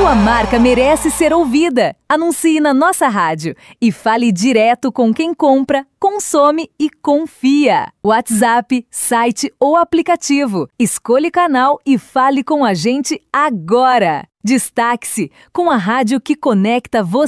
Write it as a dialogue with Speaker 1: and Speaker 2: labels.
Speaker 1: Sua marca merece ser ouvida. Anuncie na nossa rádio e fale direto com quem compra, consome e confia. WhatsApp, site ou aplicativo. Escolha o canal e fale com a gente agora. Destaque-se com a rádio que conecta você.